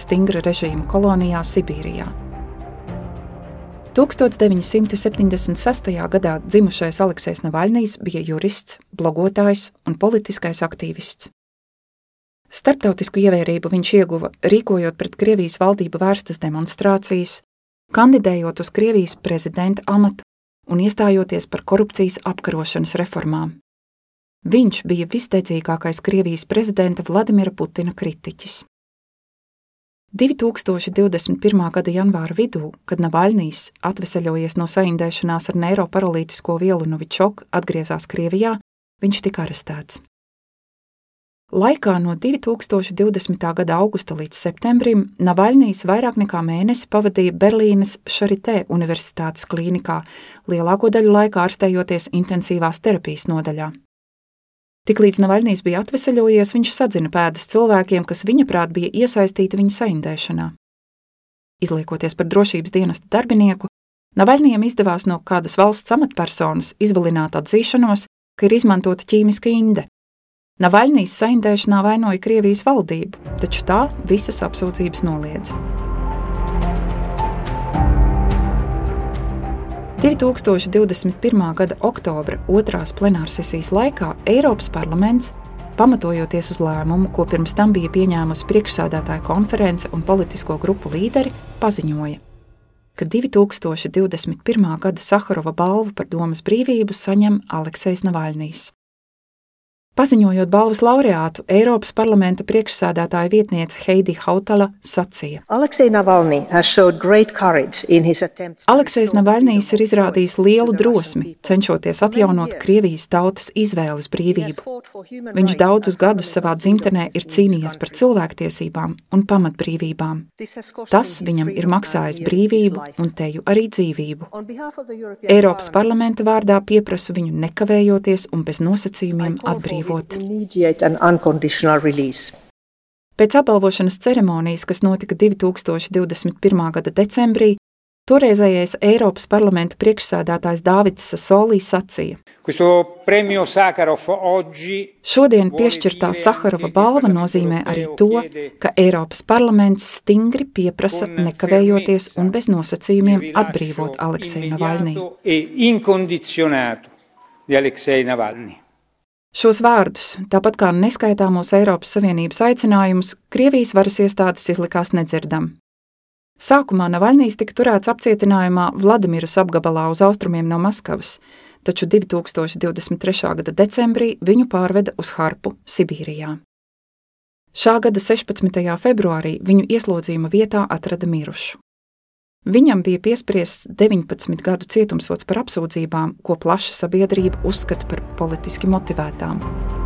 stingra režīma kolonijā Sibīrijā. 1976. gadā dzimušais Aleksejs Navaļnijs bija jurists, blogotājs un politiskais aktīvists. Starptautisku ievērību viņš ieguva rīkojot pret Krievijas valdību vērstas demonstrācijas, kandidējot uz Krievijas prezidenta amatu un iestājoties par korupcijas apkarošanas reformām. Viņš bija visdedzīgākais Krievijas prezidenta Vladimira Putina kritiķis. 2021. gada janvāra vidū, kad Navaļnijs, atveseļojies no saindēšanās ar neiroparalītisko vielu Novičok, atgriezās Krievijā, viņš tika arestēts. Laikā no 2020. gada augusta līdz septembrim Navaļnijs vairāk nekā mēnesi pavadīja Berlīnes Charité universitātes klīnikā, lielāko daļu laikā ārstējoties intensīvās terapijas nodaļā. Tiklīdz Navaļnijs bija atveseļojies, viņš sadzina pēdas cilvēkiem, kas viņaprāt bija iesaistīti viņa saindēšanā. Izliekoties par drošības dienesta darbinieku, Navaļnijam izdevās no kādas valsts amatpersonas izvilināt atzīšanos, ka ir izmantota ķīmiska inde. Navaļnijs saindēšanā vainoja Krievijas valdību, taču tā visas apsūdzības noliedza. 2021. gada oktobra otrās plenārsesijas laikā Eiropas parlaments, pamatojoties uz lēmumu, ko pirms tam bija pieņēmusi priekšsēdētāja konference un politisko grupu līderi, paziņoja, ka 2021. gada Saharova balvu par domas brīvību saņem Aleksejs Navaļnijs. Paziņojot balvas laureātu, Eiropas parlamenta priekšsēdētāja vietniece Heidi Hautala sacīja: Aleksejs Navaļnijs ir izrādījis lielu drosmi, cenšoties atjaunot Krievijas tautas izvēles brīvību. Viņš daudzus gadus savā dzimtenē ir cīnījies par cilvēktiesībām un pamatbrīvībām. Tas viņam ir maksājis brīvību un teju arī dzīvību. Eiropas parlamenta vārdā pieprasu viņu nekavējoties un bez nosacījumiem atbrīvot. Pēc apbalvošanas ceremonijas, kas notika 2021. gada decembrī, toreizējais Eiropas parlamenta priekšsēdētājs Dāvids Sasolī sacīja: Šodien piešķirtā Saharova balva nozīmē arī to, ka Eiropas parlaments stingri pieprasa nekavējoties un bez nosacījumiem atbrīvot Alekseju Navaļniju. Šos vārdus, tāpat kā neskaitāmos Eiropas Savienības aicinājumus, Krievijas varas iestādes izlikās nedzirdam. Sākumā Navaļnijs tika turēts apcietinājumā Vladimiras apgabalā uz austrumiem no Maskavas, taču 2023. gada decembrī viņu pārveda uz Harpu, Sibīrijā. Šā gada 16. februārī viņu ieslodzījuma vietā atrada mirušu. Viņam bija piespriests 19 gadu cietumsods par apsūdzībām, ko plaša sabiedrība uzskata par politiski motivētām.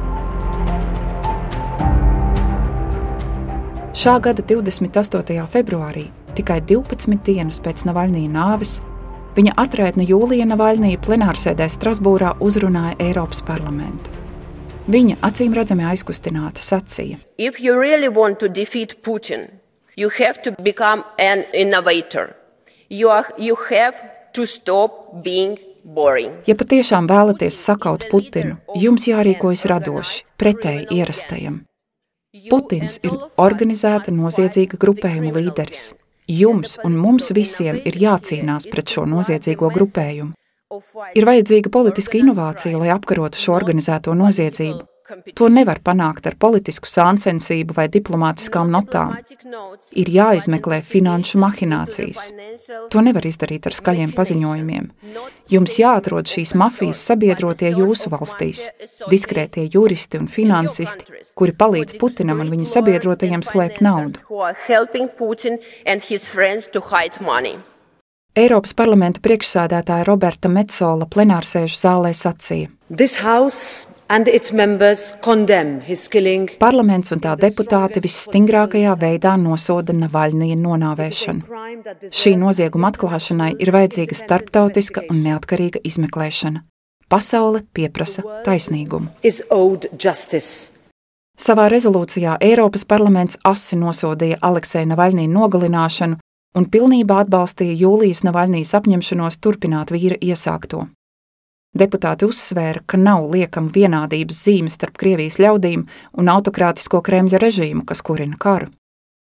Šā gada 28. februārī, tikai 12 dienas pēc Navaļnija nāves, viņa atraitne Jūlija Navaļnija plenārsēdē Strasbūrā uzrunāja Eiropas parlamentu. Viņa acīm redzami aizkustināta sacīja: If you really want to defeat Putin, you have to become an innovator. You have to stop being boring. Ja patiešām vēlaties sakaut Putinu, jums jārīkojas radoši, pretēji ierastajam. Putins ir organizēta noziedzīga grupējuma līderis. Jums un mums visiem ir jācīnās pret šo noziedzīgo grupējumu. Ir vajadzīga politiska inovācija, lai apkarotu šo organizēto noziedzību. To nevar panākt ar politisku sāncensību vai diplomātiskām notām. Ir jāizmeklē finanšu mahinācijas. To nevar izdarīt ar skaļiem paziņojumiem. Jums jāatrod šīs mafijas sabiedrotie jūsu valstīs, diskrētie juristi un finansisti, kuri palīdz Putinam un viņa sabiedrotajiem slēpt naudu. Eiropas parlamenta priekšsēdētāja Roberta Metsola plenārsēžu zālē sacīja: Parlaments un tā deputāti visstingrākajā veidā nosoda Navaļnija nonāvēšanu. Šī nozieguma atklāšanai ir vajadzīga starptautiska un neatkarīga izmeklēšana. Pasaule pieprasa taisnīgumu. Savā rezolūcijā Eiropas parlaments asi nosodīja Alekseja Navaļnija nogalināšanu un pilnībā atbalstīja Jūlijas Navaļnijas apņemšanos turpināt vīra iesākto. Deputāti uzsvēra, ka nav liekama vienādības zīme starp Krievijas ļaudīm un autokrātisko Kremļa režīmu, kas kurina karu.